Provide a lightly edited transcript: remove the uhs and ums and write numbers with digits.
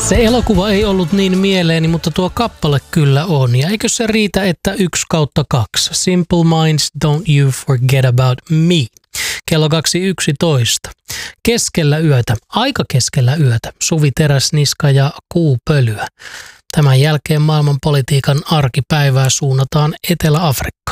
Se elokuva ei ollut niin mieleeni, mutta tuo kappale kyllä on. Ja eikö se riitä, että 1/2? Simple Minds, Don't You Forget About Me. Kello 2.11. Keskellä yötä, aika keskellä yötä, Suvi Teräsniska ja Kuupölyä. Tämän jälkeen maailmanpolitiikan arkipäivää suunnataan Etelä-Afrikkaan.